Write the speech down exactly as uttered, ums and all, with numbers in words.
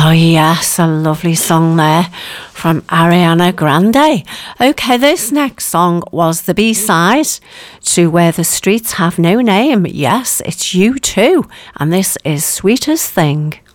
Oh yes, a lovely song there from Ariana Grande. Okay, this next song was the B-side to Where the Streets Have No Name. Yes, it's U two, and this is Sweetest Thing.